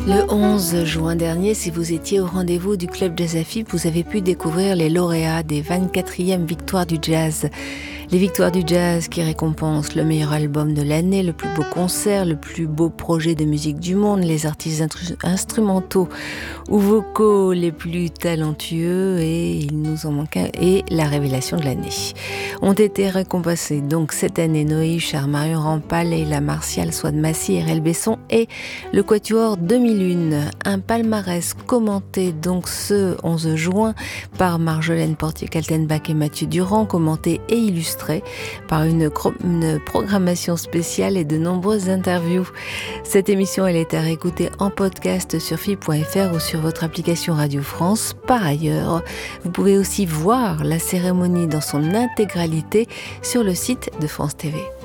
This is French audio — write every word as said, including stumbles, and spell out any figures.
Le onze juin dernier, si vous étiez au rendez-vous du Club Jazz A F I P, vous avez pu découvrir les lauréats des vingt-quatrièmes Victoires du Jazz. Les Victoires du Jazz qui récompensent le meilleur album de l'année, le plus beau concert, le plus beau projet de musique du monde, les artistes instrumentaux ou vocaux les plus talentueux, et il nous en manque un, et la révélation de l'année. Ont été récompensés donc cette année Noé Huchard, Marion Rampal, Leila Martial, Souad Massi, R L Besson et le Quatuor deux mille un. Un palmarès commenté donc ce onze juin par Marjolaine Portier-Kaltenbach et Mathieu Durand, commenté et illustré par une, une programmation spéciale et de nombreuses interviews. Cette émission, elle est à réécouter en podcast sur F I P point F R ou sur votre application Radio France. Par ailleurs, vous pouvez aussi voir la cérémonie dans son intégralité sur le site de France T V.